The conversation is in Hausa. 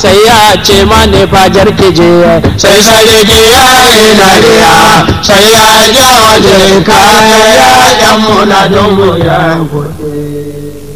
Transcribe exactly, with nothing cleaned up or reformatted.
sai ya ce mani fajar kije sai sarki ya yi dariya sai ya ja waje kayan yayan mu na dungu ya kuɗi